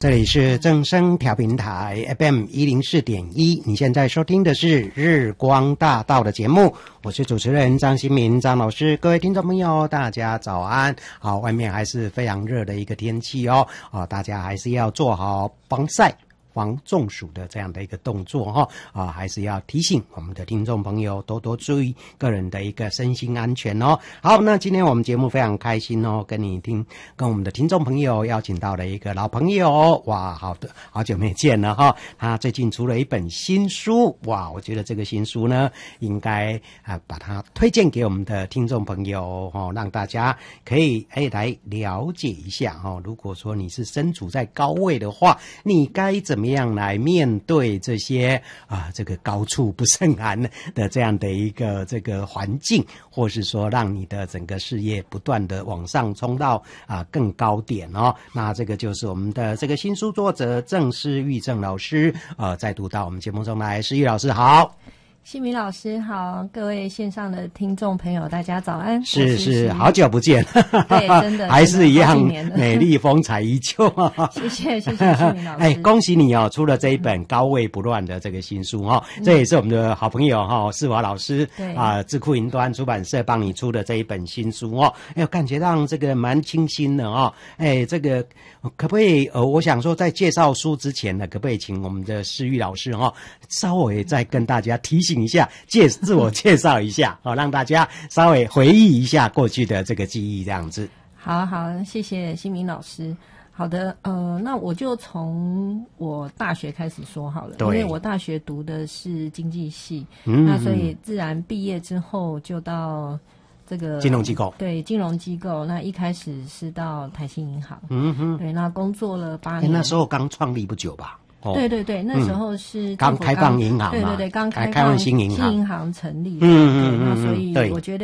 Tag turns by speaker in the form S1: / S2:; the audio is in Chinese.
S1: 这里是正声调频台 FM104.1，你现在收听的是日光大道的节目，我是主持人张新民张老师。各位听众朋友大家早安。好，外面还是非常热的一个天气哦，大家还是要做好防晒防中暑的这样的一个动作还是要提醒我们的听众朋友多多注意个人的一个身心安全哦。好，那今天我们节目非常开心哦，跟我们的听众朋友邀请到了一个老朋友，哇，好久没见了哈。他最近出了一本新书，哇，我觉得这个新书呢，应该把它推荐给我们的听众朋友让大家可以来了解一下如果说你是身处在高位的话，你该怎么样来面对这些这个高处不胜寒的这样的一个这个环境，或是说让你的整个事业不断的往上冲到更高点哦。那这个就是我们的这个新书作者郑诗玉郑老师再度到我们节目中来。诗玉老师好。
S2: 新民老师好，各位线上的听众朋友大家早安。
S1: 是好久不见。
S2: 对，真的
S1: 还是一样美丽风采依旧。
S2: 谢谢新民老师。
S1: 恭喜你出了这一本高位不乱的这个新书这也是我们的好朋友世华老师智库云端出版社帮你出的这一本新书感觉上这个蛮清新的这个可不可以我想说在介绍书之前呢，可不可以请我们的诗玉老师稍微再跟大家提醒一下，自我介绍一下让大家稍微回忆一下过去的这个记忆这样子。
S2: 好，谢谢新民老师。好的，那我就从我大学开始说好了，因为我大学读的是经济系，那所以自然毕业之后就到这个
S1: 金融机构，
S2: 对，金融机构。那一开始是到台新银行，对，那工作了8年。
S1: 那时候刚创立不久吧？
S2: 对，那时候是
S1: 刚开放银行嘛，
S2: 对，刚开
S1: 放新银
S2: 行成立，那所以我觉得